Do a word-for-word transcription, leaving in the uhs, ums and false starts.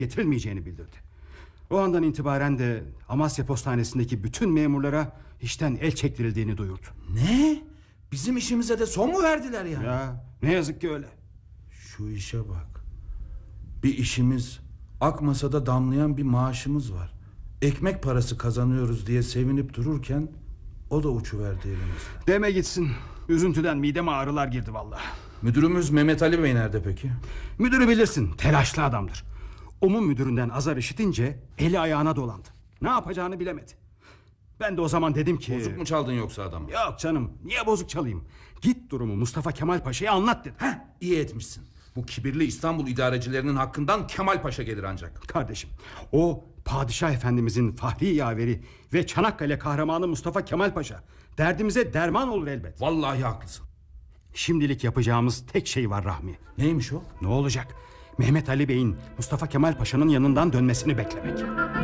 getirilmeyeceğini bildirdi. O andan itibaren de Amasya Postanesi'ndeki bütün memurlara işten el çektirildiğini duyurdu. Ne? Bizim işimize de son mu verdiler yani? Ya ne yazık ki öyle. Şu işe bak. Bir işimiz, akmasa damlayan bir maaşımız var. Ekmek parası kazanıyoruz diye sevinip dururken o da uçuverdi elimizden. Deme gitsin. Üzüntüden mideme ağrılar girdi vallahi. Müdürümüz Mehmet Ali Bey nerede peki? Müdürü bilirsin, telaşlı adamdır. Umum müdüründen azar işitince eli ayağına dolandı. Ne yapacağını bilemedi. Ben de o zaman dedim ki... Bozuk mu çaldın yoksa adamı? Yok canım, niye bozuk çalayım? Git durumu Mustafa Kemal Paşa'ya anlat dedim. Heh, iyi etmişsin. Bu kibirli İstanbul idarecilerinin hakkından Kemal Paşa gelir ancak. Kardeşim, o Padişah Efendimizin fahri yaveri ve Çanakkale kahramanı Mustafa Kemal Paşa. Derdimize derman olur elbet. Vallahi haklısın. Şimdilik yapacağımız tek şey var Rahmi. Neymiş o? Ne olacak? Mehmet Ali Bey'in Mustafa Kemal Paşa'nın yanından dönmesini beklemek.